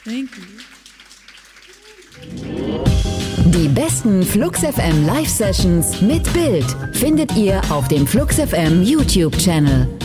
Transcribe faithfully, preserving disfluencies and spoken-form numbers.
Thank you. Die besten Flux F M Live Sessions mit Bild findet ihr auf dem Flux F M YouTube Channel.